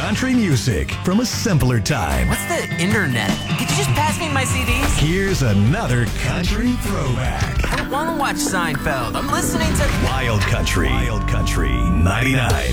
country music from a simpler time. What's the internet? Could you just pass me my CDs? Here's another country throwback. I don't want to watch Seinfeld. I'm listening to Wild Country 99.